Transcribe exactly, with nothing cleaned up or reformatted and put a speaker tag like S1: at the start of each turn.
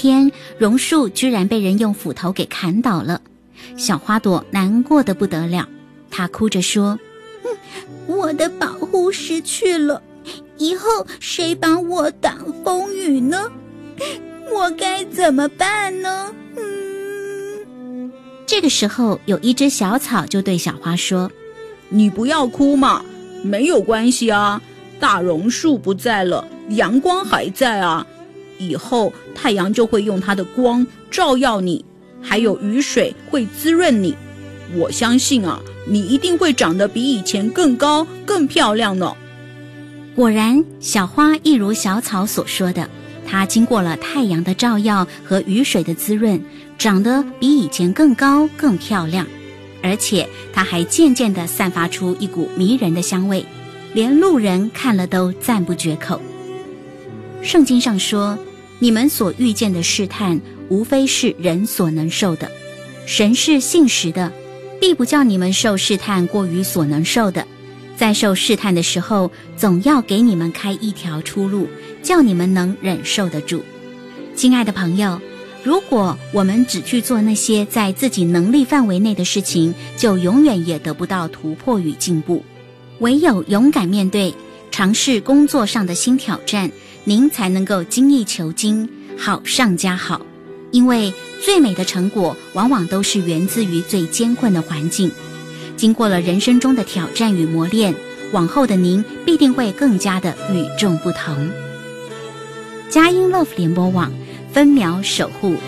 S1: 天，榕树居然被人用斧头给砍倒了。小花朵难过得不得了，她哭着说：我的保护失去了，以后谁帮我挡风雨呢？我该怎么办呢？嗯。这个时候，有一只小草就对小花说：
S2: 你不要哭嘛，没有关系啊，大榕树不在了，阳光还在啊，以后太阳就会用它的光照耀你，还有雨水会滋润你。我相信啊，你一定会长得比以前更高更漂亮呢。
S1: 果然，小花一如小草所说的，它经过了太阳的照耀和雨水的滋润，长得比以前更高更漂亮，而且它还渐渐地散发出一股迷人的香味，连路人看了都赞不绝口。圣经上说，你们所遇见的试探无非是人所能受的，神是信实的，必不叫你们受试探过于所能受的，在受试探的时候，总要给你们开一条出路，叫你们能忍受得住。亲爱的朋友，如果我们只去做那些在自己能力范围内的事情，就永远也得不到突破与进步。唯有勇敢面对，尝试工作上的新挑战，您才能够精益求精，好上加好。因为最美的成果往往都是源自于最艰困的环境。经过了人生中的挑战与磨练，往后的您必定会更加的与众不同。佳音 Love 联播网，分秒守护